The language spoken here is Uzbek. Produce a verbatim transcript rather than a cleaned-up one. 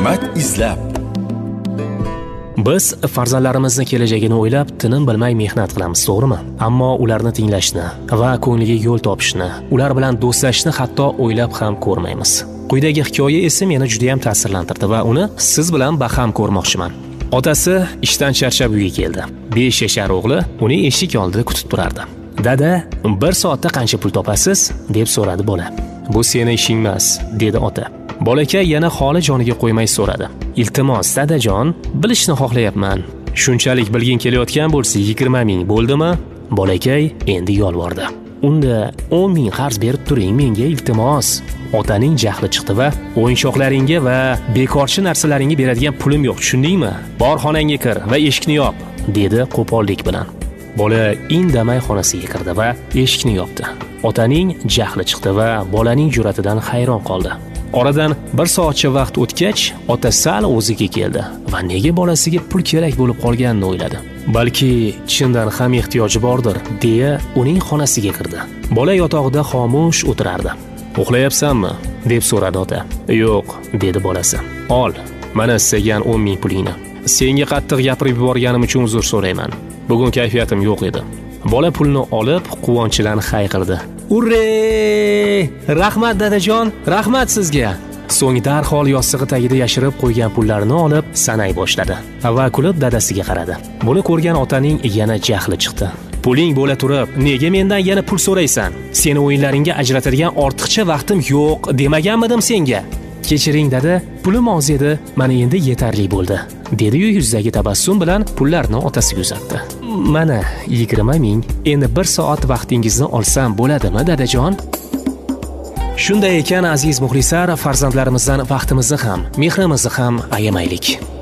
hikmat izlab. Biz farzandlarimizni kelajagini o'ylab, tinim bilmay mehnat qilamiz, to'g'rimi? Ammo ularni tinglashni va ko'ngliga yo'l topishni, ular bilan do'stlashishni hatto o'ylab ham ko'rmaymiz. Quyidagi hikoya esa meni juda ham ta'sirlantirdi va uni siz bilan baham ko'rmoqchiman. Otasi ishdan charchab uyga keldi. besh yashar o'g'li uni eshik oldida kutib turardi. "Dada, bir soatda qancha pul topasiz?" deb so'radi bola. "Bu seni ishing emas", dedi ota. Bolakay yana holi joniga qo'ymay so'radi. "Iltimos, dadajon, bilishni xohlayapman. Shunchalik bilgin kelayotgan bo'lsa yigirma ming bo'ldimi?" Bolakay endi yolvordi. "Unda o'n ming qarz berib turing menga, iltimos." Otaning jahli chiqdi va "O'yinchoqlaringga va bekorchi narsalaringga beradigan pulim yo'q, tushundingmi? Bor xonangga kir va eshikni yop", dedi qo'pollik bilan. Bola indamay xonasiga kirdi va eshikni yopdi. Otaning jahli chiqdi va bolaning jur'atidan hayron qoldi. Oradan bir soatcha vaqt o'tgach, ota sal o'ziga keldi va nega bolasiga pul kerak bo'lib qolganini o'yladi. Balki chindan ham ehtiyoji bordir, deya uning xonasiga kirdi. Bola yotog'ida xomush o'tirardi. "Uxlayapsanmi?" deb so'radi ota. "Yo'q", dedi bolasi. "Ol, mana istagan o'n ming pulingni. Senga qattiq gapirib yuborganim uchun uzr so'rayman. Bugun kayfiyatim yo'q edi." Bola pulni olib, quvonchidan hayqirdi. "Urre! Rahmat dadajon, rahmat sizga." So'ng darhol yostig'i tagida yashirib qo'ygan pullarini olib sanay boshladi va kulib dadasiga qaradi. Buni ko'rgan otaning yana jahli chiqdi. "Puling bo'la turib, nega mendan yana pul so'raysan? Seni o'yinlaringga ajratadigan ortiqcha vaqtim yo'q demaganmidim senga?" "Kechiring dada, pulim oz edi, mana endi yetarli bo'ldi", dedi-yu yuzdagi tabassum bilan pullarni otasiga uzatdi. "Mana yigirma ming. Endi bir soat vaqtingizni olsam bo'ladimi, dadajon?" Shunday ekan, aziz muxlislar, farzandlarimizdan vaqtimizni ham, mehrimizni ham ayamaylik.